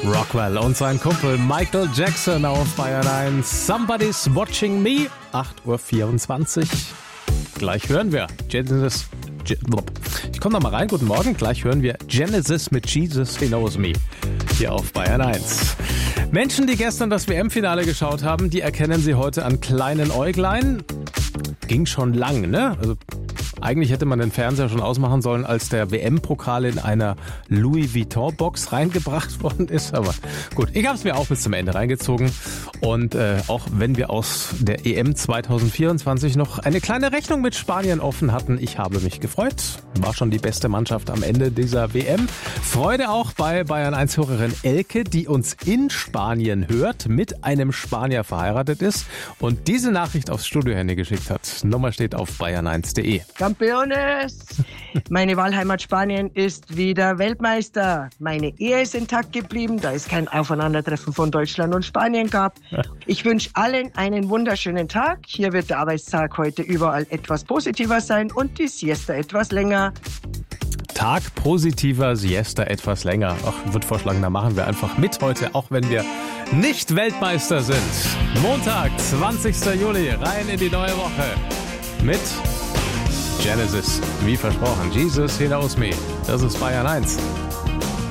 Rockwell und sein Kumpel Michael Jackson auf Bayern 1. Somebody's Watching Me, 8:24 Uhr. Gleich hören wir Genesis. Ich komme noch mal rein, guten Morgen. Gleich hören wir Genesis mit Jesus He Knows Me hier auf Bayern 1. Menschen, die gestern das WM-Finale geschaut haben, die erkennen sie heute an kleinen Äuglein. Ging schon lang, ne? Also eigentlich hätte man den Fernseher schon ausmachen sollen, als der WM-Pokal in einer Louis Vuitton-Box reingebracht worden ist. Aber gut, ich habe es mir auch bis zum Ende reingezogen. Und auch wenn wir aus der EM 2024 noch eine kleine Rechnung mit Spanien offen hatten, ich habe mich gefreut. War schon die beste Mannschaft am Ende dieser WM. Freude auch bei Bayern 1-Hörerin Elke, die uns in Spanien hört, mit einem Spanier verheiratet ist und diese Nachricht aufs Studiohandy geschickt hat. Nummer steht auf bayern1.de. Campeones! Meine Wahlheimat Spanien ist wieder Weltmeister. Meine Ehe ist intakt geblieben, da es kein Aufeinandertreffen von Deutschland und Spanien gab. Ich wünsche allen einen wunderschönen Tag. Hier wird der Arbeitstag heute überall etwas positiver sein und die Siesta etwas länger. Tag positiver, Siesta etwas länger. Ach, ich würde vorschlagen, da machen wir einfach mit heute, auch wenn wir nicht Weltmeister sind. Montag, 20. Juli, rein in die neue Woche mit Genesis, wie versprochen. Jesus He Knows Me. Das ist Bayern 1.